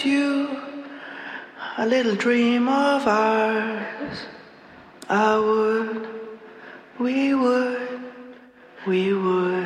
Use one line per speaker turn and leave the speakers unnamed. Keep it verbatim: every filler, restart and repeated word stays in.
left you a little dream of ours. I would, we would, we would.